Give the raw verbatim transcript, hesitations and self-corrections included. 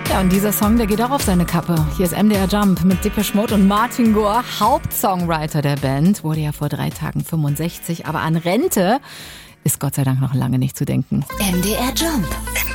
Ja, und dieser Song, der geht auch auf seine Kappe. Hier ist M D R Jump mit Depeche Mode und Martin Gore, Hauptsongwriter der Band. Wurde ja vor drei Tagen fünfundsechzig, aber an Rente ist Gott sei Dank noch lange nicht zu denken. M D R Jump.